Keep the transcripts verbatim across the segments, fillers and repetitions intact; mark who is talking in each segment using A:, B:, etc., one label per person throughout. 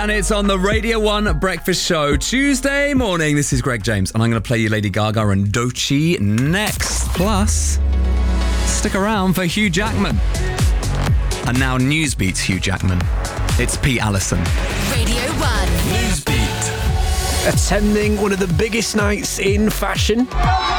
A: and it's on the Radio one Breakfast Show Tuesday morning. This is Greg James, and I'm going to play you Lady Gaga and Doechii next. Plus, stick around for Hugh Jackman. And now Newsbeat's Hugh Jackman. It's Pete Allison.
B: Radio one.
A: Newsbeat.
C: Attending one of the biggest nights in fashion.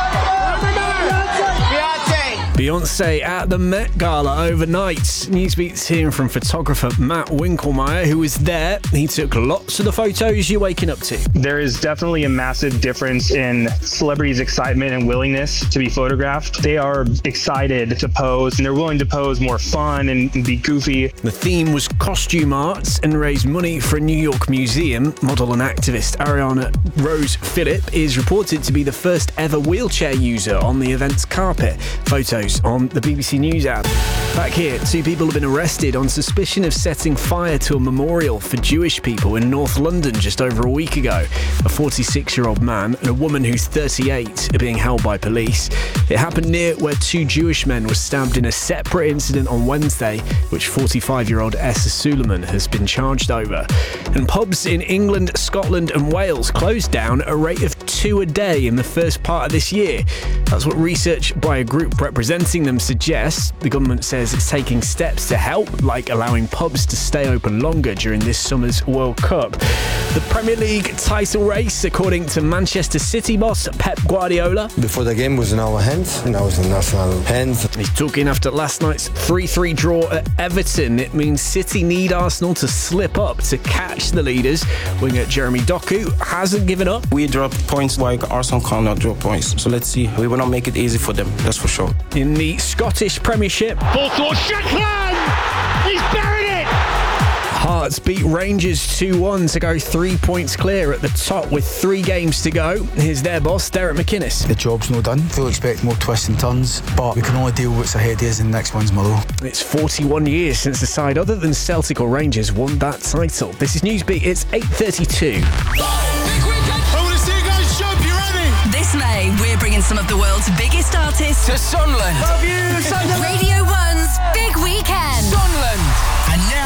C: Beyonce at the Met Gala overnight. Newsbeat's hearing from photographer Matt Winkelmeyer, who was there. He took lots of the photos you're waking up to.
D: There is definitely a massive difference in celebrities' excitement and willingness to be photographed. They are excited to pose, and they're willing to pose more fun and, and be goofy.
C: The theme was costume arts and raised money for a New York museum. Model and activist Ariana Rose Phillip is reported to be the first ever wheelchair user on the event's carpet. Photos on the B B C News app. Back here, two people have been arrested on suspicion of setting fire to a memorial for Jewish people in North London just over a week ago. A forty-six-year-old man and a woman who's thirty-eight are being held by police. It happened near where two Jewish men were stabbed in a separate incident on Wednesday, which forty-five-year-old Essa Suleiman has been charged over. And pubs in England, Scotland and Wales closed down at a rate of two a day in the first part of this year. That's what research by a group representing them suggests. The government says it's taking steps to help, like allowing pubs to stay open longer during this summer's World Cup. The Premier League title race, according to Manchester City boss Pep Guardiola.
E: Before the game was in our hands, now it's in national hands.
C: He's talking after last night's three three draw at Everton. It means City need Arsenal to slip up to catch the leaders. Winger Jeremy Doku hasn't given up.
F: We drop points like Arsenal cannot drop points. So let's see. We will not make it easy for them, that's for sure.
C: In the Scottish Premiership,
G: Full towards Shackland! He's buried it!
C: Hearts beat Rangers two one to go three points clear at the top with three games to go. Here's their boss, Derek McInnes.
H: The job's no done. They'll expect more twists and turns, but we can only deal with what's ahead of us, and the next one's Mallow.
C: It's forty-one years since the side other than Celtic or Rangers won that title. This is Newsbeat. It's eight thirty-two.
B: This May, we're bringing some of the world's biggest artists
G: To Sunland.
B: Radio one's Big Weekend.
G: Sunland.
B: And now